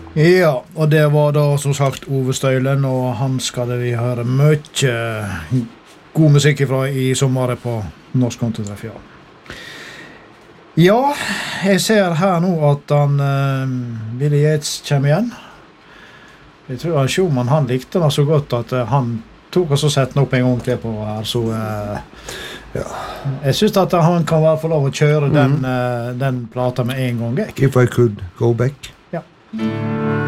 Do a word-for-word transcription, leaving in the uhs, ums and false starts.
Ja, og det var da som sagt Ove Støylen, og han skal vi høre mye god musikk ifra i sommer på Norsk Countrytreff, ja. Ja, jeg ser her nå at han, uh, Billy Yates kommer igjen. Jeg tror at Schumann, han likte det så godt at uh, han tok oss og sette den opp en gang til på her, så uh, ja. Jeg synes at han kan være for lov å kjøre mm. den, uh, den plata med en gang. If I could go back. Ja.